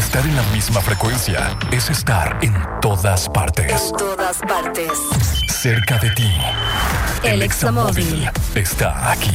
Estar en la misma frecuencia es estar en todas partes. En todas partes. Cerca de ti. El Examóvil está aquí.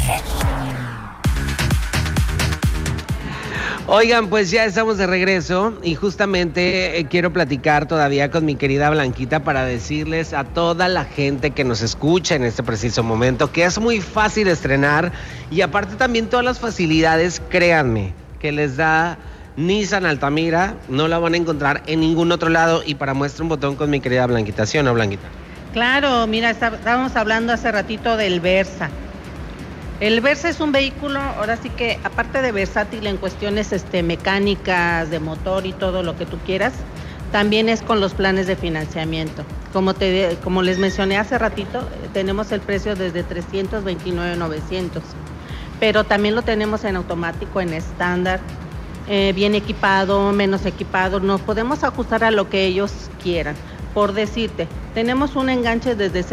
Oigan, pues ya estamos de regreso y justamente quiero platicar todavía con mi querida Blanquita para decirles a toda la gente que nos escucha en este preciso momento que es muy fácil estrenar y aparte también todas las facilidades, créanme, que les da Nissan Altamira, no la van a encontrar en ningún otro lado y para muestra un botón con mi querida Blanquita, ¿sí o no, Blanquita? Claro, mira, estábamos hablando hace ratito del Versa. El Versa es un vehículo, ahora sí que aparte de versátil en cuestiones mecánicas, de motor y todo lo que tú quieras, también es con los planes de financiamiento. Como les mencioné hace ratito, tenemos el precio desde $329,900, pero también lo tenemos en automático, en estándar, bien equipado, menos equipado, nos podemos ajustar a lo que ellos quieran. Por decirte, tenemos un enganche desde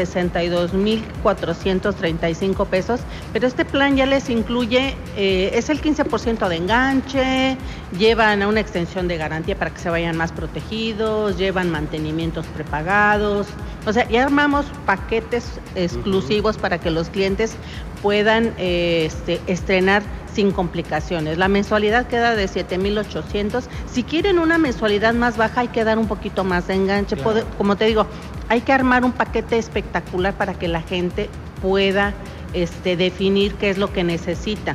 $62,435, pero este plan ya les incluye, es el 15% de enganche, llevan a una extensión de garantía para que se vayan más protegidos, llevan mantenimientos prepagados, o sea, ya armamos paquetes exclusivos para que los clientes puedan estrenar sin complicaciones. La mensualidad queda de $7,800. Si quieren una mensualidad más baja, hay que dar un poquito más de enganche. Claro. Como te digo, hay que armar un paquete espectacular para que la gente pueda definir qué es lo que necesita.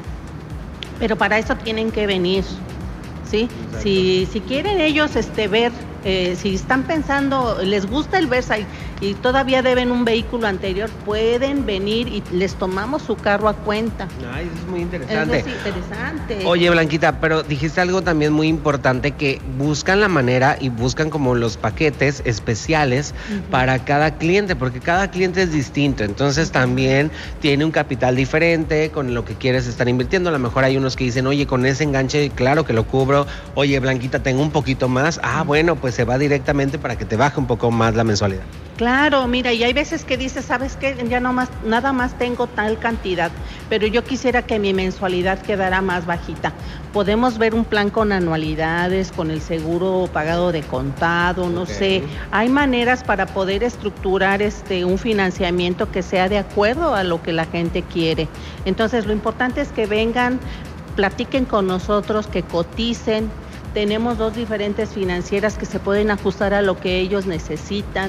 Pero para eso tienen que venir, ¿sí? Si quieren ellos ver, si están pensando, les gusta el Versa y todavía deben un vehículo anterior, pueden venir y les tomamos su carro a cuenta. Ay, eso es muy interesante. Eso es interesante. Oye, Blanquita, pero dijiste algo también muy importante, que buscan la manera y buscan como los paquetes especiales para cada cliente, porque cada cliente es distinto, entonces también tiene un capital diferente con lo que quieres estar invirtiendo. A lo mejor hay unos que dicen, oye, con ese enganche, claro que lo cubro. Oye, Blanquita, tengo un poquito más. Bueno, pues se va directamente para que te baje un poco más la mensualidad. Claro, mira, y hay veces que dices, ¿sabes qué? Ya nada más tengo tal cantidad, pero yo quisiera que mi mensualidad quedara más bajita. Podemos ver un plan con anualidades, con el seguro pagado de contado, no sé. Hay maneras para poder estructurar un financiamiento que sea de acuerdo a lo que la gente quiere. Entonces, lo importante es que vengan, platiquen con nosotros, que coticen. Tenemos 2 diferentes financieras que se pueden ajustar a lo que ellos necesitan.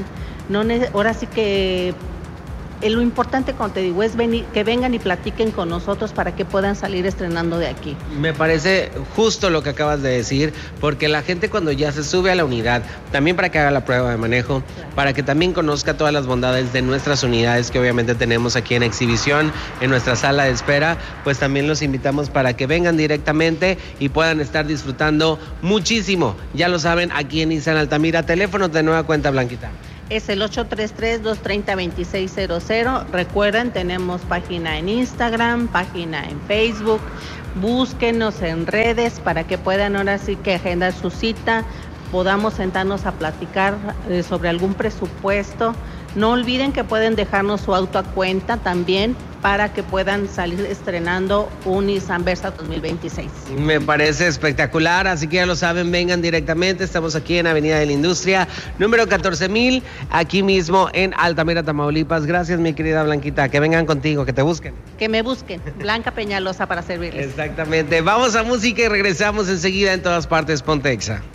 Ahora sí que lo importante, como te digo, es que vengan y platiquen con nosotros para que puedan salir estrenando de aquí. Me parece justo lo que acabas de decir, porque la gente cuando ya se sube a la unidad, también para que haga la prueba de manejo, claro, para que también conozca todas las bondades de nuestras unidades que obviamente tenemos aquí en exhibición, en nuestra sala de espera, pues también los invitamos para que vengan directamente y puedan estar disfrutando muchísimo. Ya lo saben, aquí en Nissan Altamira. Teléfono de nueva cuenta, Blanquita. Es el 833-230-2600. Recuerden, tenemos página en Instagram, página en Facebook. Búsquenos en redes para que puedan ahora sí que agendar su cita, podamos sentarnos a platicar sobre algún presupuesto. No olviden que pueden dejarnos su auto a cuenta también para que puedan salir estrenando un Nissan Versa 2026. Me parece espectacular, así que ya lo saben, vengan directamente. Estamos aquí en Avenida de la Industria, número 14,000, aquí mismo en Altamira, Tamaulipas. Gracias, mi querida Blanquita, que vengan contigo, que te busquen. Que me busquen, Blanca Peñalosa para servirles. Exactamente, vamos a música y regresamos enseguida en todas partes. Ponte Exa.